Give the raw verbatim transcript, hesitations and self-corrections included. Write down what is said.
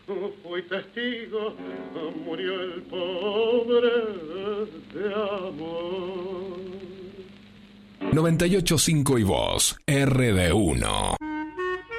Fui testigo, murió el pobre de amor. noventa y ocho punto cinco y vos, R D uno.